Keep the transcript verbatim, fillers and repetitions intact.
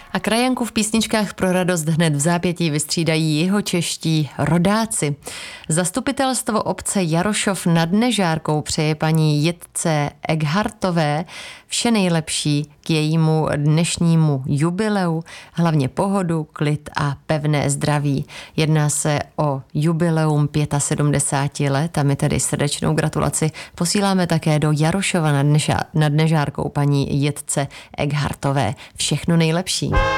A krajanku v písničkách pro radost hned v zápětí vystřídají jihočeští rodáci. Zastupitelstvo obce Jarošov nad Nežárkou přeje paní Jitce Eghartové vše nejlepší k jejímu dnešnímu jubileu, hlavně pohodu, klid a pevné zdraví. Jedná se o jubileum sedmdesáti pěti let a my tedy srdečnou gratulaci posíláme také do Jarošova nad, Nežá- nad Nežárkou paní Jitce Eghartové. Všechno nejlepší.